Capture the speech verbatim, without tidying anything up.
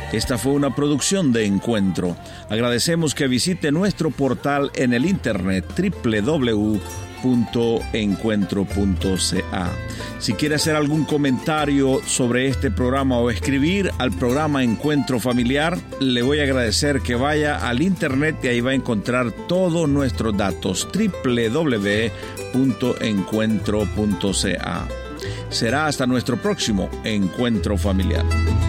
Esta fue una producción de Encuentro. Agradecemos que visite nuestro portal en el internet doble u doble u doble u punto encuentro punto c a. Si quiere hacer algún comentario sobre este programa o escribir al programa Encuentro Familiar, le voy a agradecer que vaya al internet y ahí va a encontrar todos nuestros datos, doble u doble u doble u punto encuentro punto c a. Será hasta nuestro próximo Encuentro Familiar.